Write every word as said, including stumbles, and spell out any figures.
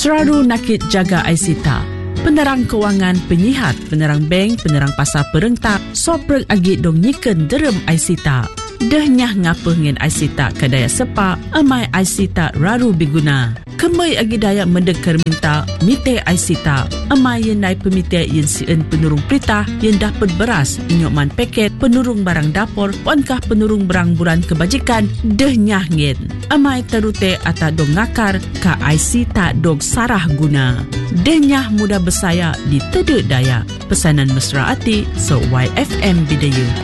Seraru nakit jaga Aisita. Penerang kewangan, penyihat, penerang bank, penerang pasar perentak, soprek agi dong nyiken derem Aisita. Dahnyah ngapa ngen Aisita kadaya sepa, amai Aisita raru biguna. Kemai agi daya mendekar minta, mite Aisita. Amai yen nai pemite yen sien penurung perintah, yen dapat beras, inyoman paket, penurung barang dapur, wankah penurung barang buran kebajikan, dahnyah ngen. Amai terute ata dong ngakar, ka Aisita dong sarah guna. Dahnyah mudah bersaya di tedek daya. Pesanan mesra ati, so Y F M Bidayu.